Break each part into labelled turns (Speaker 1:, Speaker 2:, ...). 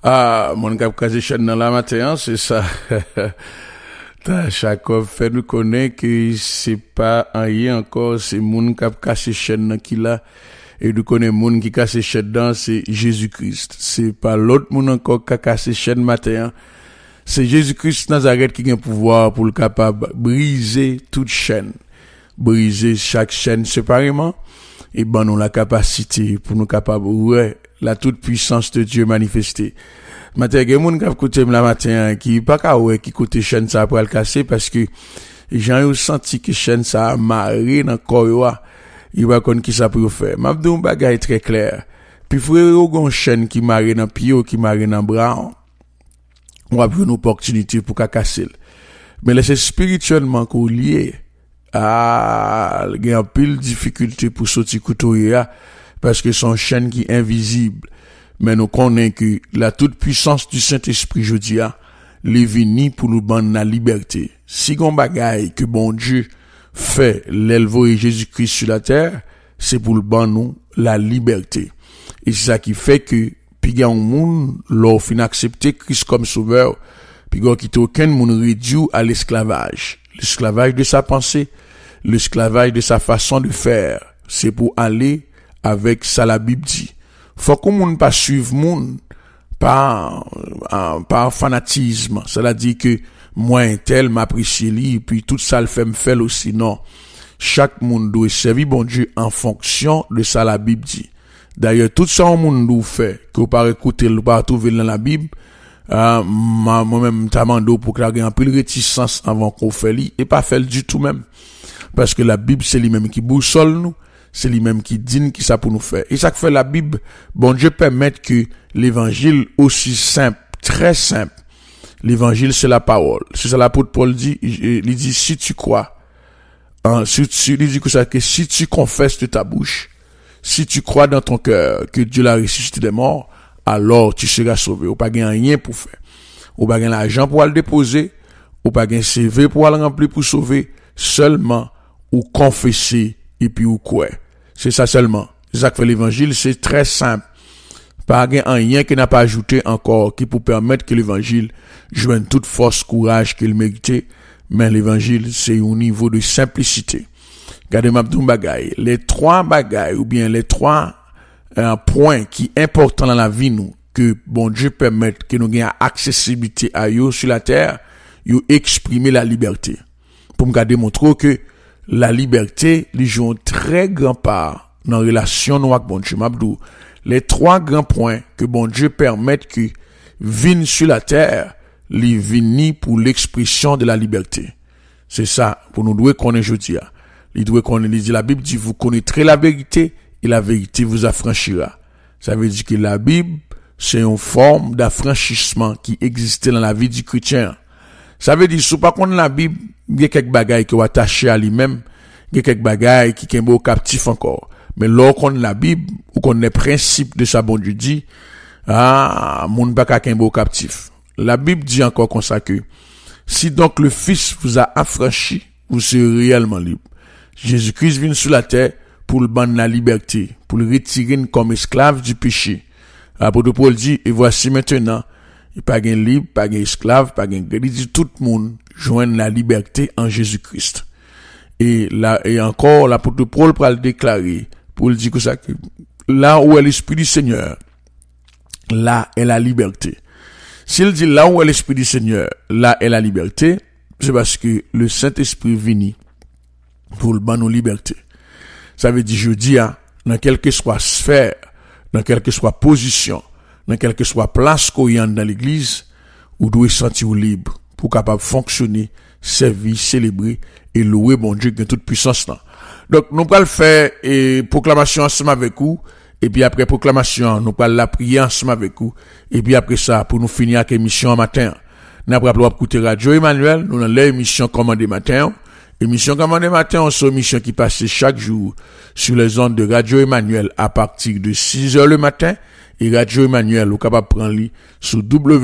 Speaker 1: Ah, mon cap casé chaîne dans la matin, c'est ça. Chacun fait nous connaître que c'est pas rien encore, c'est mon cap cassé chaîne qui là. Et nous connaissons moun qui casse chaîne dans, c'est Jésus-Christ. C'est pas l'autre moun encore qui a cassé chaîne matin. C'est Jésus-Christ Nazareth qui a un pouvoir pour le capable briser toute chaîne. Briser chaque chaîne séparément. Et ben, nous la capacité pour nous capables, ouais, la toute puissance de Dieu manifestée. Matin, il y a des gens qui écoutent la matin, qui pas qu'à ouais, qui écoutent chaîne ça pour le casser parce que, j'ai eu senti que chaîne ça a marré dans le corps, il va connaître qui ça peut faire. M'a dit un bagage très clair. Puis frère, il y a une chaîne qui marre dans pied, qui marre dans bras, on va avoir une opportunité pour casser. Mais là, c'est spirituellement qu'on lié. Ah, il y a un pile difficulté pour sortir couteau parce que son chaîne qui est invisible. Mais nous connaissons que la toute puissance du Saint-Esprit, je dis, les vini pour nous prendre la liberté. Si gon bagaille que bon Dieu fait l'éleveur Jésus-Christ sur la terre, c'est pour le ban nous la liberté. Et c'est ça qui fait que, puis y a un monde, l'or fin accepter Christ comme sauveur, puis y a qui aucun monde réduit à l'esclavage. L'esclavage de sa pensée, l'esclavage de sa façon de faire, c'est pour aller avec ça la Bible dit. Faut qu'on monde pas suivre monde par fanatisme. Cela dit que moi un tel m'apprécie lui puis tout ça le fait me faire aussi non. Chaque monde doit servir bon Dieu en fonction de ça la Bible dit. D'ailleurs tout ça on monde doit faire que pas écouter ou pas trouver dans la Bible. Moi-même t'amando pour que la gagne un peu de réticence avant qu'on fait lui et pas faire du tout même parce que la Bible c'est lui-même qui boussole nous, c'est lui-même qui dit qui ça pour nous faire. Et ça que fait la Bible, bon Dieu permet que l'évangile aussi simple, très simple. L'évangile c'est la parole. C'est ça l'apôtre Paul dit, il dit si tu crois, il dit que ça que si tu confesses de ta bouche, si tu crois dans ton cœur que Dieu l'a ressuscité des morts, alors tu seras sauvé. Ou pas gagner rien pour faire. Ou pas gagner l'argent pour le déposer, ou pas gagner CV pour le remplir pour sauver, seulement ou confesser et puis ou quoi. C'est ça seulement. C'est ça que fait l'évangile, c'est très simple. Pas rien qui n'a pas ajouté encore qui pour permettre que l'évangile joigne toute force, courage qu'il méritait, mais l'évangile c'est au niveau de simplicité. Regardez-moi un bagaille, les trois bagailles ou bien les trois points qui important dans la vie nous que bon Dieu permette que nous ayons accessibilité à eux sur la terre, yo exprimer la liberté. Pour me démontrer que la liberté, ils jouent un très grand part dans la relation nous avec bon Dieu. M'abdou, les trois grands points que bon Dieu permette que viennent sur la terre, les viennent pour l'expression de la liberté. C'est ça, pour nous doit connaître aujourd'hui. Il doit connaître, la Bible dit, vous connaîtrez la vérité et la vérité vous affranchira. Ça veut dire que la Bible, c'est une forme d'affranchissement qui existait dans la vie du chrétien. Ça veut dire, si pas qu'on la Bible, il y a quelques bagailles qui sont attachés à lui-même, il y a quelques bagailles qui sont captifs encore. Mais lorsqu'on la Bible, ou qu'on les principes de sa bon Dieu dit, moun pas qu'un beau captif. La Bible dit encore comme ça que, si donc le Fils vous a affranchi, vous serez réellement libre. Jésus-Christ vient sur la terre pour le ban la liberté, pour le retirer comme esclave du péché. L'apôtre Paul dit, et voici maintenant, il pas gain libre, pas gain esclave, pas gain, il dit tout le monde joigne la liberté en Jésus-Christ. Et là, et encore, l'apôtre Paul pour le déclarer, pour le dire que ça, là où est l'Esprit du Seigneur, là est la liberté. S'il dit là où est l'Esprit du Seigneur, là est la liberté, c'est parce que le Saint-Esprit vient pour le ban nos libertés. Ça veut dire, je dis, dans quelle que soit sphère, dans quelle que soit position, dans quelle que soit place qu'on y a dans l'église, vous devez sentir libre pour capable fonctionner, servir, célébrer et louer bon Dieu qui a toute puissance là. Donc, nous allons faire proclamation ensemble avec vous, et puis après proclamation, nous allons la prier ensemble avec vous, et puis après ça, pour nous finir avec l'émission matin. Nous allons écouter Radio Emmanuel, nous avons l'émission Commandé matin. Émission Commandé matin, c'est une émission qui passe chaque jour sur les ondes de Radio Emmanuel à partir de 6h le matin, et Radio Emmanuel, vous capable prendre li sur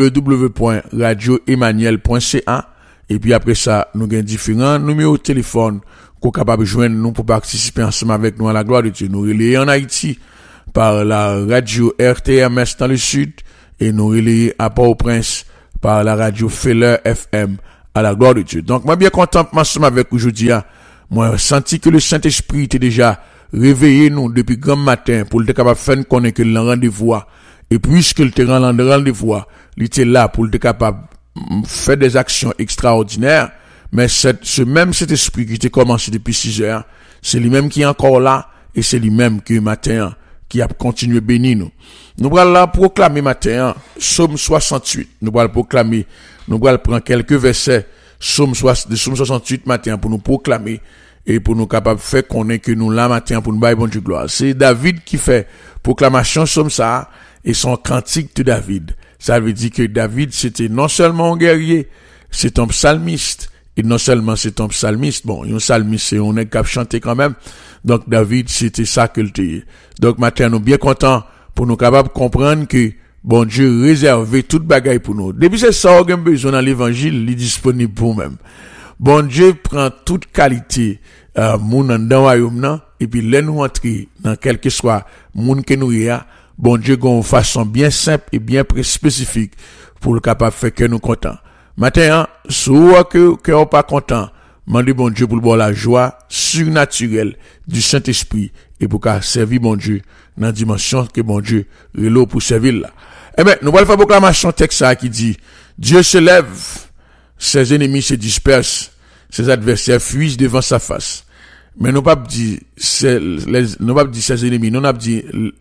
Speaker 1: www.radioemmanuel.ca, et puis après ça, nous avons différents numéros de téléphone qu'on capable joindre nous pour participer ensemble avec nous à la gloire de Dieu. Nous relayons en Haïti par la radio RTMS dans le sud, et nous relayés à Port-au-Prince par la radio Feller FM à la gloire de Dieu. Donc, moi, bien content ensemble avec aujourd'hui, moi, senti que le Saint-Esprit était déjà réveillé nous depuis grand matin pour le capable de faire connaître que le rendez-vous, et puisque le terrain de rendez-vous, il était là pour le capable de faire des actions extraordinaires, mais ce même cet esprit qui était commencé depuis 6 heures, c'est lui-même qui est encore là, et c'est lui-même qui matin, qui a continué bénir nous. Nous allons là proclamer matin, Psaume 68. Nous allons proclamer, nous allons prendre quelques versets, Psaume 68 matin pour nous proclamer, et pour nous capables de faire connaître que nous là matin pour nous bailler bon Dieu gloire. C'est David qui fait proclamation Psaume ça, et son cantique de David. Ça veut dire que David, c'était non seulement un guerrier, c'est un psalmiste. Et non seulement c'est un psalmiste, bon, un psalmiste, c'est on est capable de chanter quand même. Donc David, c'était ça que le était. Donc matin, nous bien contents pour nous capables de comprendre que bon Dieu réservé toute bagaille pour nous. Depuis c'est ça, on a besoin dans l'évangile, il est disponible pour nous-mêmes. Bon Dieu prend toute qualité, moun dans royaume, et puis là nous entrer dans quel que soit moun que nous y a, bon Dieu gon façon bien simple et bien spécifique pour le capable de faire que nous contents. Matin, si que on pas content, mandez bon Dieu pour la joie surnaturelle du Saint-Esprit et pour qu'à servir bon Dieu dans la dimension que bon Dieu relo pour servir là. Eh ben, nous allons faire proclamation texte qui dit, Dieu se lève, ses ennemis se dispersent, ses adversaires fuient devant sa face. Mais nous pas dire ses ennemis, nous pas dire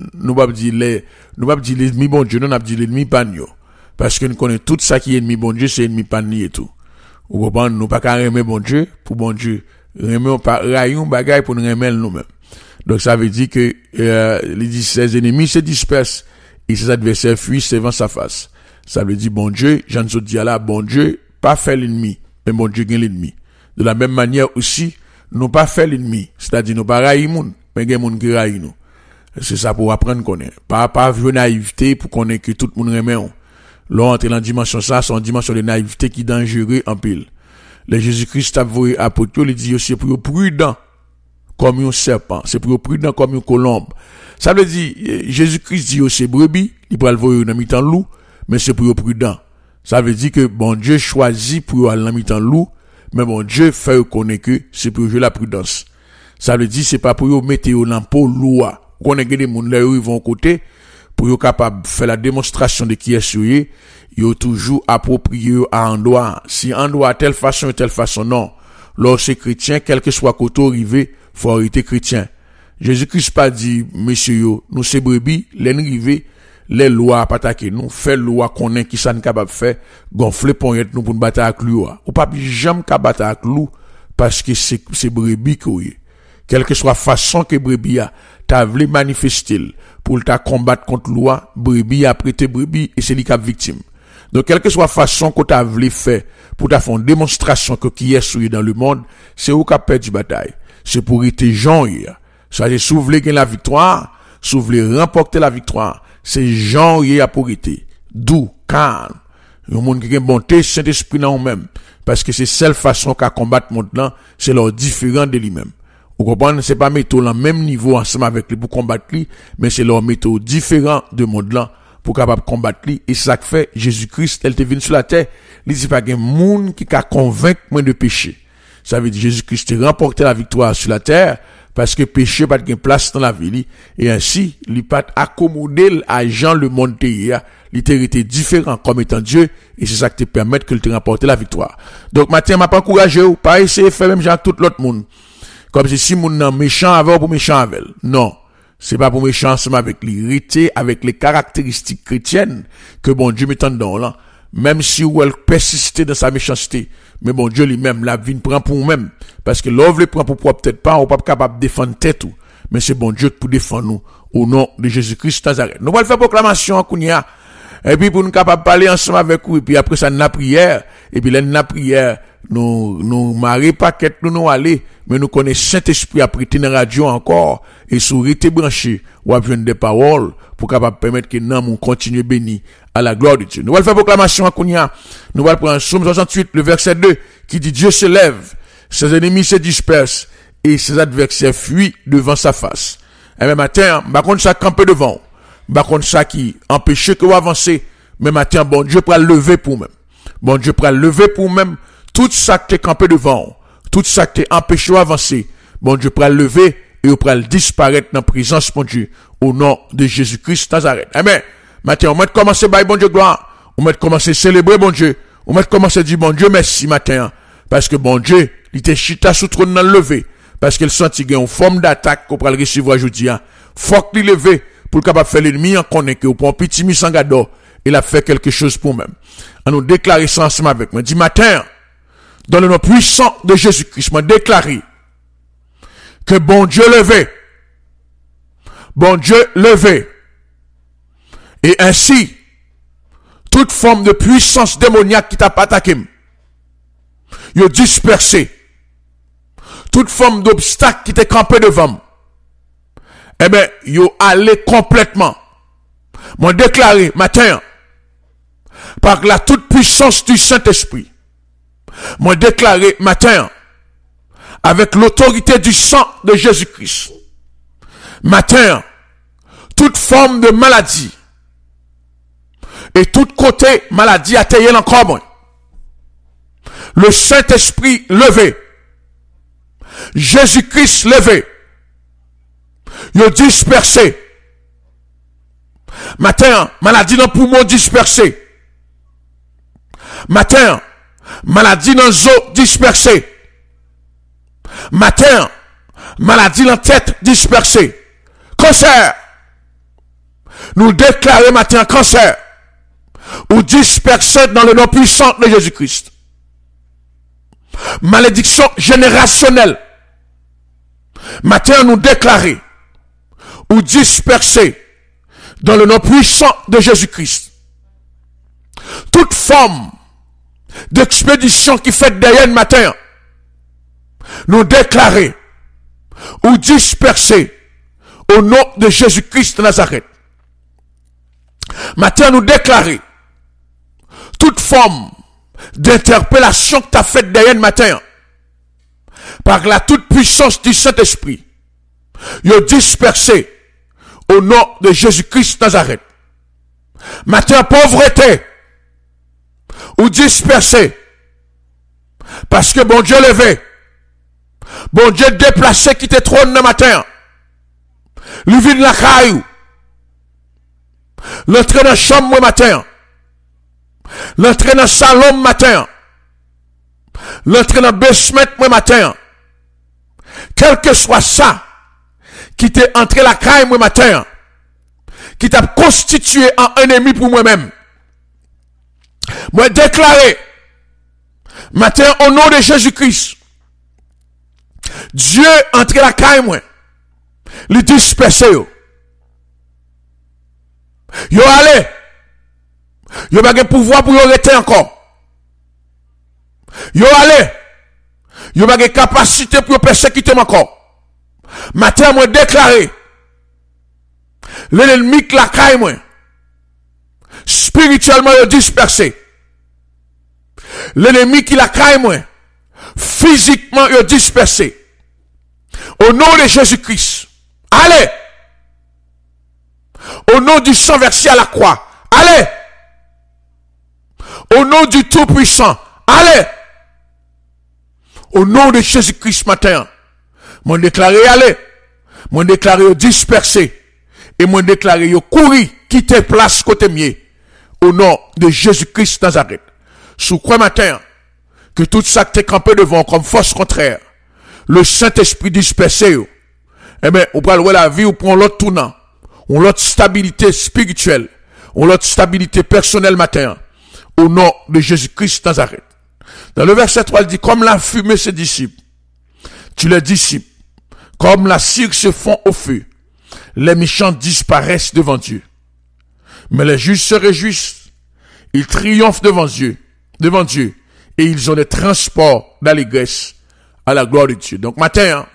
Speaker 1: l'ennemi bon Dieu, nous pas dire l'ennemi pagno. Parce que nous connaissons tout ça qui est ennemi bon Dieu, c'est ennemi pagno et tout. Ou comprendre, nous pas qu'à aimer bon Dieu, pour bon Dieu, aimer pas rayon bagaille pour nous aimer nous-mêmes. Donc ça veut dire que ses ennemis se dispersent et ses adversaires fuient devant sa face. Ça veut dire bon Dieu, Jean dit là, bon Dieu pas fait l'ennemi, mais bon Dieu gagne l'ennemi. De la même manière aussi, nous pas fait l'ennemi, c'est-à-dire nous pas railler moun, mais gagne moun qui raille nous. C'est ça pour apprendre connaître. Pas vivre naïveté pour connaître que tout le monde aime on. Là, entrer dans la dimension ça, c'est une dimension de naïveté qui est dangereuse en pile. Le Jésus-Christ a voué apôtre, il dit aussi pour prudent comme un serpent, c'est pour prudent comme une colombe. Ça veut dire, Jésus-Christ dit aussi brebis, il peut le voir dans mi-temps loup, mais c'est pour prudent. Ça veut dire que bon Dieu choisit pour aller dans mi-temps loup, mais bon Dieu fait connaître que c'est pour jouer la prudence. Ça veut dire, c'est pas pour mettre au lampeau loi. Qu'on ait des gens là, ils vont côté, pour être capable de faire la démonstration de qui est souillé, il est toujours approprié à un droit. Si un droit telle façon, non. Lorsque chrétien, quel que soit côté arrivé, faut arrêter chrétien. Jésus-Christ pas dit, messieurs, nous c'est brebis, les les lois pas attaquer nous, fait loi qu'on est qui ça ne capable faire, gonfler pour être nous pour nous battre avec lui. Ou pas jamais capable battre avec lui, parce que c'est brebis qu'on est. Quelle que soit façon que brebis a, t'as voulu manifester pour ta combattre contre loi, brebis a prêté brebis et c'est lui qui est victime. Donc, quelle que soit façon que t'as voulu faire pour ta faire une démonstration que qui est souillé dans le monde, c'est où qu'a perdu bataille. C'est pour être gens hier. Ça, c'est si vous voulez gagner la victoire, si vous voulez remporter la victoire, c'est gens hier pour être. Doux, calme. Le monde qui a bonté, Saint-Esprit dans eux-mêmes. Parce que c'est seule façon qu'à combattre le monde là, c'est leur différent de lui-même. Vous comprenez, c'est pas mettre au même niveau ensemble avec lui pour combattre lui, mais c'est leur méthode différent de monde là pour capable combattre lui. Et c'est ça que fait Jésus-Christ, elle te vient sur la terre. Il dit pas qu'il y a un monde qui a convaincre moi de péché. Ça veut dire Jésus-Christ a remporté la victoire sur la terre parce que péché pas de place dans la vie. Et ainsi, il pas accommoder à Jean le monde hier. Il était différent comme étant Dieu. Et c'est ça qui te permet que te remporter la victoire. Donc, matin, m'a pas encouragé ou pas essayer de faire même genre tout l'autre monde. Comme si moun nan méchant avec ou pour méchant avec. Non. C'est pas pour méchant ensemble avec l'irrité, avec les caractéristiques chrétiennes que bon Dieu met en dedans là. Même si ou elle persiste dans sa méchanceté. Mais bon Dieu lui-même, la vie prend pour nous-mêmes. Parce que l'œuvre le prend pour peut-être pas, on pas capable de défendre tête ou. Mais c'est bon Dieu pour défendre nous. Au nom de Jésus-Christ Nazareth. Nous allons faire proclamation à Kounia. Et puis pour nous capable parler ensemble avec vous. Et puis après ça, nous la prière. Et puis là, nous la prière. Nous marrer paquet, nous aller. Mais nous connaissons Saint-Esprit à prêter dans la radio encore. Et sur rester branché, ou à besoin des paroles pour capable permettre que nous continuons béni à la gloire de Dieu. Nous allons faire proclamation à Kounia. Nous allons prendre Psaume 68, le verset 2, qui dit Dieu se lève, ses ennemis se dispersent et ses adversaires fuient devant sa face. Et même matin, par contre ça camper devant. Par contre ça qui empêche que vous avancez, Mais matin, bon Dieu pral lever pour même. Bon Dieu pral lever pour même tout ça qui t'est campé devant, tout ça qui t'est empêché d'avancer. Bon Dieu pral lever et il pral disparaître dans la présence, mon Dieu, au nom de Jésus-Christ Nazareth. Amen. Matin, on va commencer par bon Dieu gloire. On va commencer à célébrer bon Dieu. On va commencer à dire bon Dieu merci matin. Parce que bon Dieu, il était chita sous trône dans le lever. Parce qu'il sentit qu'il y a une forme d'attaque qu'on pral recevoir aujourd'hui. Faut qu'il lever pour capable faire l'ennemi en connaît que pour un petit misangado, il a fait quelque chose pour même. On nous déclarer ça ensemble avec moi. Dit matin, dans le nom puissant de Jésus-Christ, m'a déclaré que bon Dieu levé. Bon Dieu levé. Et ainsi, toute forme de puissance démoniaque qui t'a pas attaqué, il dispersé. Toute forme d'obstacle qui t'est campé devant, eh ben, yo allé complètement. Moi déclaré matin, par la toute puissance du Saint-Esprit, moi déclaré matin, avec l'autorité du sang de Jésus-Christ, matin, toute forme de maladie, et tout côté maladie atteignée encore moins. Le Saint-Esprit levé, Jésus-Christ levé, yo dispersé. Matin, maladie dans poumon dispersé. Matin, maladie dans os dispersé. Matin, maladie dans tête dispersée. Cancer. Nous déclarons matin cancer. Ou dispersé dans le nom puissant de Jésus-Christ. Malédiction générationnelle. Matin, nous déclarons ou disperser dans le nom puissant de Jésus-Christ. Toute forme d'expédition qui fait derrière le matin, nous déclarer ou disperser au nom de Jésus-Christ de Nazareth. Matin, nous déclarer toute forme d'interpellation que tu as faite derrière le matin, par la toute puissance du Saint-Esprit, yo dispersé au nom de Jésus-Christ Nazareth. Matin, pauvreté, ou dispersé, parce que bon Dieu levé, bon Dieu déplacé qui te trône le matin, lui vient la caillou, l'entrée dans la chambre le matin, l'entrée dans le salon le matin, l'entrée dans le basement le matin, quel que soit ça, qui t'est entré la caille moi matin, qui t'a constitué en ennemi pour moi-même. Moi déclaré, matin au nom de Jésus-Christ, Dieu entré la caille moi, lui disperser yo. Yo allez, yo pas de pouvoir pour yo arrêter encore. Yo allez, yo pas de capacité pour persécuter encore. Matin, moi déclaré, l'ennemi qui la caille, moi, spirituellement, il dispersé. L'ennemi qui la caille, moi, physiquement, il dispersé. Au nom de Jésus-Christ, allez! Au nom du sang versé à la croix, allez! Au nom du Tout-Puissant, allez! Au nom de Jésus-Christ, matin, moi déclaré aller, moi déclaré dispersé, et moi déclaré courir, quitter place côté mieux, au nom de Jésus-Christ Nazareth. Sous quoi matin, que tout ça qui t'est campé devant comme force contraire, le Saint-Esprit dispersé, eh bien, on prend la vie, on prend l'autre tournant, on l'autre stabilité spirituelle, on l'autre stabilité personnelle matin, au nom de Jésus-Christ Nazareth. Dans le verset 3, il dit, comme la fumée ses disciples, tu les disciples, comme la cire se fond au feu, les méchants disparaissent devant Dieu. Mais les justes se réjouissent, ils triomphent devant Dieu, et ils ont des transports d'allégresse à la gloire de Dieu. Donc, matin,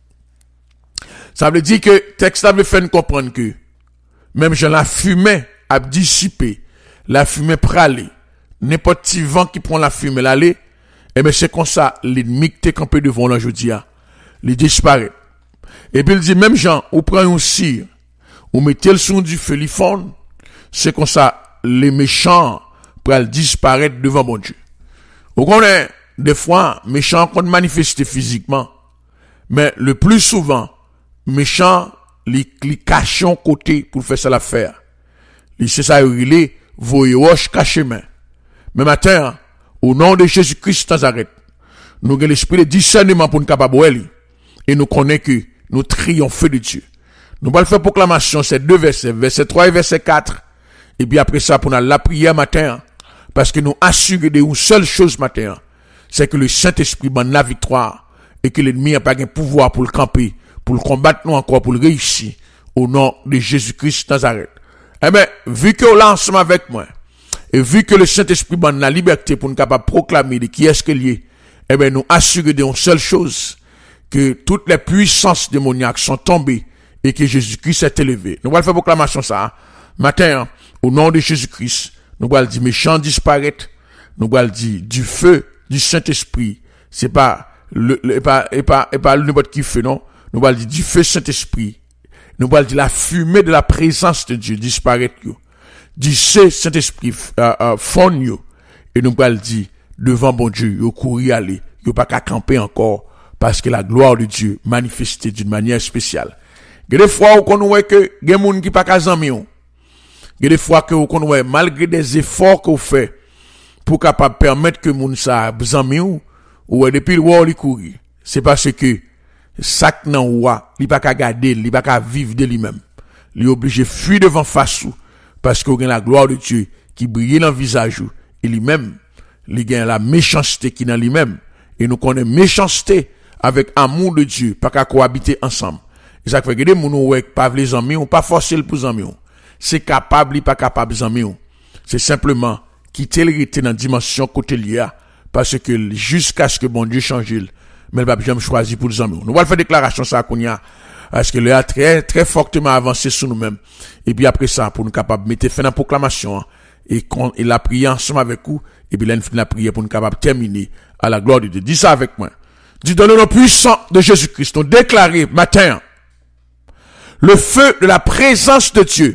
Speaker 1: ça veut dire que le texte avait fait nous comprendre que, même si la fumée a dissipé, la fumée pralée, n'importe qui vent qui prend la fumée l'aller, et bien c'est comme ça, l'ennemi qui est campé devant l'aujourd'hui, il disparaît. Et puis il dit, même Jean, ou prend un cire, ou mettez le son du feu, il fond, c'est comme ça, les méchants pour disparaître devant mon Dieu. Vous connaissez, des fois, méchants qu'on manifeste physiquement, mais le plus souvent, méchants, les cachent côté pour faire ça l'affaire. C'est ça, il voyez roche caché main. Mais matin, au nom de Jésus-Christ Nazareth, nous avons l'esprit de discernement pour nous capables et nous connaissons que nous triomphons de Dieu. Nous allons faire proclamation, ces deux versets, verset 3 et verset 4. Et puis après ça, pour nous la prière matin, parce que nous assurons de une seule chose matin, c'est que le Saint-Esprit donne la victoire et que l'ennemi n'a pas de pouvoir pour le camper, pour le combattre nous encore, pour le réussir, au nom de Jésus-Christ Nazareth. Eh bien, vu que là ensemble avec moi, et vu que le Saint-Esprit donne la liberté pour nous capables de proclamer de qui est-ce qu'il est, eh bien, nous assurons d'une seule chose, que toutes les puissances démoniaques sont tombées et que Jésus-Christ est élevé. Nous allons faire proclamation ça. Matin, au nom de Jésus-Christ, nous allons dire méchants disparaître. Nous allons dire du feu du Saint-Esprit. C'est pas n'importe qui fait, non. Nous allons dire du feu Saint-Esprit. Nous allons dire la fumée de la présence de Dieu disparaître. Du Saint-Esprit fond. Et nous allons dire devant bon Dieu, yo courir aller, yo pas qu'à camper encore, parce que la gloire de Dieu manifestée d'une manière spéciale. Il y a des fois où on voit que il y a des gens qui pas qu'à zanmi. Il y a des fois que on voit malgré des efforts qu'on fait pour capable permettre que moun sa zanmi ou depuis le voir li courir. C'est parce que sac nan wa, li pas qu'à garder, li pas qu'à vivre de lui-même. Li obligé fuir devant face ou parce que la gloire de Dieu qui brille dans le visage et lui-même il gagne la méchanceté qui dans lui-même et nous connaissons méchanceté avec amour de Dieu pas qu'à cohabiter ensemble. Et ça fait que des moun ou pas les amis ou pas forcer pour amis. C'est capable il pas capable amis. C'est simplement quitter le rester dans dimension côté lié parce que jusqu'à ce que bon Dieu change mais il va jamais choisir pour les amis. Nous allons faire déclaration ça qu'on y a parce que le a très très fortement avancé sur nous-mêmes et puis après ça pour nous capable mettre fin à la proclamation et la prière ensemble avec vous et puis là nous finissons la prière pour nous capable terminer à la gloire de Dieu. Dis ça avec moi. Dis dans le nom puissant de Jésus-Christ, nous déclarer matin le feu de la présence de Dieu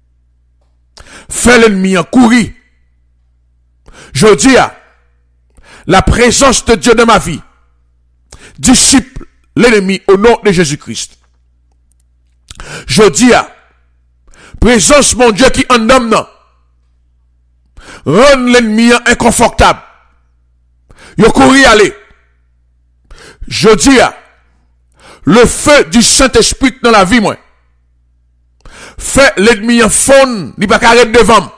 Speaker 1: fait l'ennemi en courir. Je dis à la présence de Dieu dans ma vie disciple l'ennemi au nom de Jésus-Christ. Je dis à présence mon Dieu qui en homme non rend l'ennemi inconfortable. Yo courir aller. Je dis à le feu du Saint-Esprit dans la vie moi fait l'ennemi en fond, il pas arrêter devant.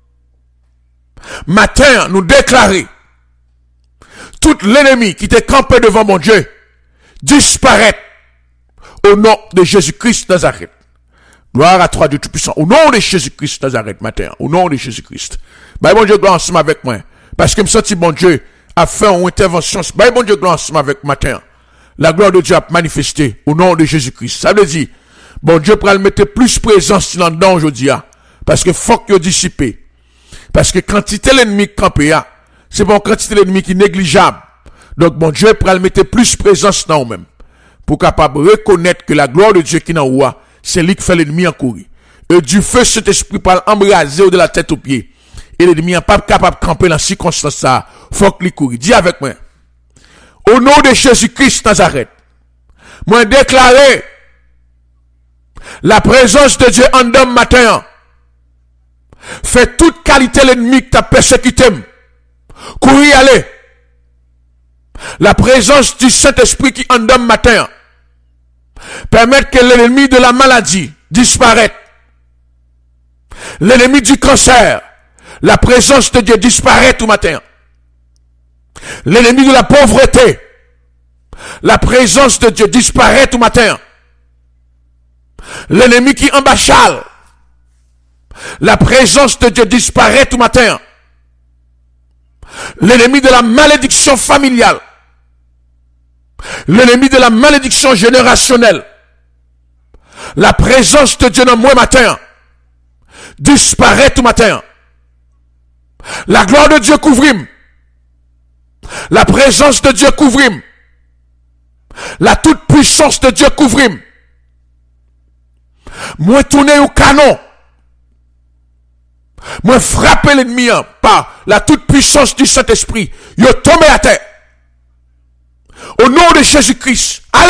Speaker 1: Matin, nous déclarer tout l'ennemi qui était campé devant mon Dieu disparaît au nom de Jésus-Christ Nazareth. Gloire à toi Dieu Tout-Puissant. Au nom de Jésus-Christ Nazareth matin, au nom de Jésus-Christ. Bah bon Dieu gloire ensemble avec moi parce que me senti bon Dieu a fait une intervention. Bah bon Dieu gloire ensemble avec matin. La gloire de Dieu a manifesté au nom de Jésus-Christ. Ça veut dire bon Dieu pourra le mettre plus présence dans dedans aujourd'hui parce que faut que dissipé. Parce que quantité l'ennemi campé c'est bon quantité l'ennemi qui est négligeable. Donc bon Dieu pourra le mettre plus présence dans nous-mêmes pour capable reconnaître que la gloire de Dieu qui dans nous c'est lui qui fait l'ennemi en courir. Et du feu cet esprit pour embraser de la tête aux pieds. Et l'ennemi n'est pas capable de camper dans ces circonstances ça. Faut qu'il court. Dis avec moi. Au nom de Jésus-Christ Nazareth, moi déclarer la présence de Dieu en homme matin. Fait toute qualité l'ennemi qui t'a persécuté. Courir aller. La présence du Saint-Esprit qui en homme matin. Permettre que l'ennemi de la maladie disparaisse. L'ennemi du cancer. La présence de Dieu disparaît tout matin. L'ennemi de la pauvreté. La présence de Dieu disparaît tout matin. L'ennemi qui embachale. La présence de Dieu disparaît tout matin. L'ennemi de la malédiction familiale. L'ennemi de la malédiction générationnelle. La présence de Dieu dans moi matin disparaît tout matin. La gloire de Dieu couvre. La présence de Dieu couvre. La toute puissance de Dieu couvre. Moi tourner au canon. Moi frapper l'ennemi par la toute puissance du Saint-Esprit. Yo tombé à terre. Au nom de Jésus-Christ,